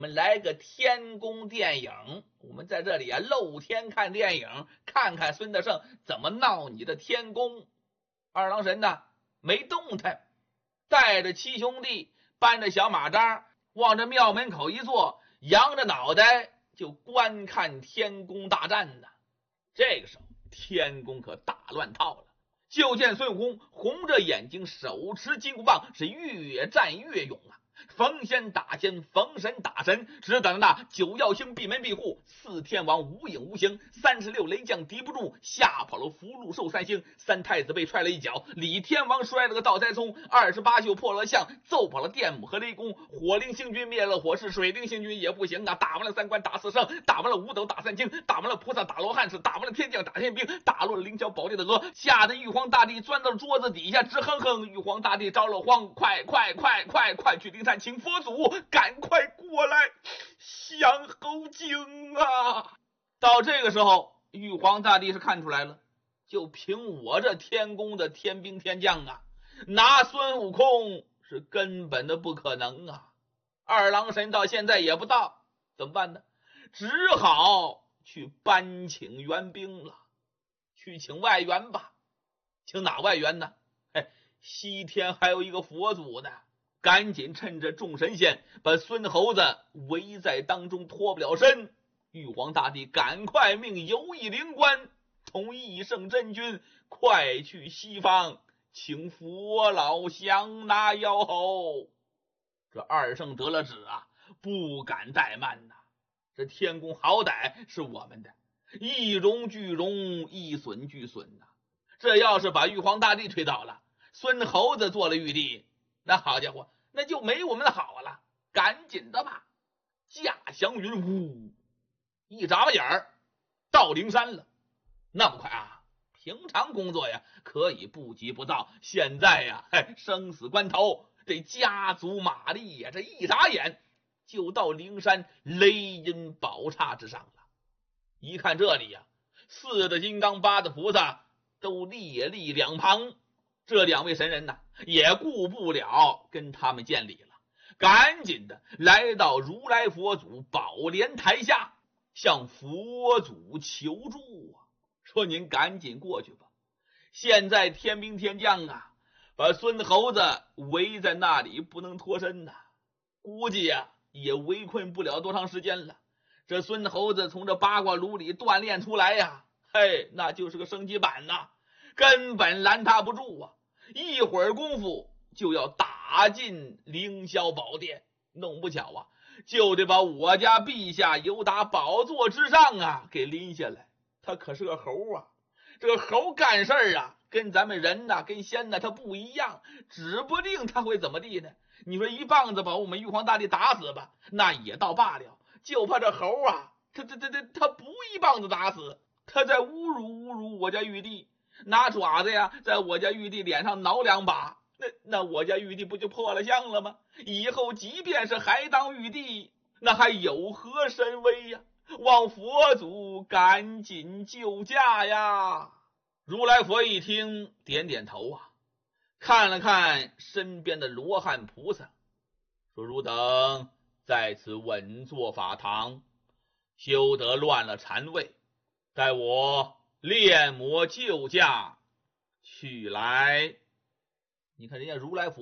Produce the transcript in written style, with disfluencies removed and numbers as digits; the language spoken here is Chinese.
我们来个天宫电影，我们在这里露天看电影，看看孙德胜怎么闹你的天宫。二郎神呢没动弹，带着七兄弟搬着小马扎，往这庙门口一坐，扬着脑袋就观看天宫大战呢。这个时候天宫可大乱套了，就见孙悟空红着眼睛，手持金箍棒，是越战越勇啊！逢仙打仙，逢神打神，只等那九曜星闭门闭户，四天王无影无形，36雷将敌不住，吓跑了福禄寿三星，三太子被踹了一脚，李天王摔了个倒栽葱，28宿破了相，揍跑了电母和雷公，火灵星君灭了火势，水灵星君也不行啊！打完了三关打四圣，打完了五斗打三清，打完了菩萨打罗汉，是打完了天将打天兵，打落了凌霄宝殿的鹅，吓得玉皇大帝钻到桌子底下直哼哼。玉皇大帝着了慌，快去灵山请佛祖，赶快过来降猴精啊！到这个时候玉皇大帝是看出来了，就凭我这天宫的天兵天将啊，拿孙悟空是根本的不可能啊！二郎神到现在也不到，怎么办呢？只好去搬请援兵了，去请外援吧。请哪外援呢？西天还有一个佛祖呢，赶紧趁着众神仙把孙猴子围在当中脱不了身。玉皇大帝赶快命游艺灵官同义圣真君快去西方请佛老降拿妖猴。这二圣得了旨啊，不敢怠慢呐。这天宫好歹是我们的，一荣俱荣，一损俱损呐。这要是把玉皇大帝推倒了，孙猴子做了玉帝，那好家伙，那就没我们的好了。赶紧的吧，驾祥云呼一眨巴眼儿到灵山了。那么快啊？平常工作呀可以不急不躁，现在呀生死关头，这家族马力呀，这一眨眼就到灵山雷音宝刹之上了。一看这里呀，4的金刚，8的菩萨都列立两旁，这2位神人呢也顾不了跟他们见礼了，赶紧的来到如来佛祖宝莲台下，向佛祖求助啊，说您赶紧过去吧，现在天兵天将啊把孙猴子围在那里不能脱身呐，估计呀也围困不了多长时间了。这孙猴子从这八卦炉里锻炼出来呀，那就是个升级版呐，根本拦他不住啊！一会儿功夫就要打进凌霄宝殿，弄不巧啊，就得把我家陛下由打宝座之上啊给拎下来。他可是个猴啊，这个猴干事啊跟咱们人呐跟仙呐他不一样，指不定他会怎么地呢。你说一棒子把我们玉皇大帝打死吧，那也倒罢了，就怕这猴啊他不一棒子打死，他在侮辱我家玉帝，拿爪子呀在我家玉帝脸上挠2把，那我家玉帝不就破了相了吗？以后即便是还当玉帝，那还有何神威呀？望佛祖赶紧救驾呀！如来佛一听点点头啊，看了看身边的罗汉菩萨，说汝等在此稳坐法堂，休得乱了禅位，待我炼魔救驾去来。你看人家如来佛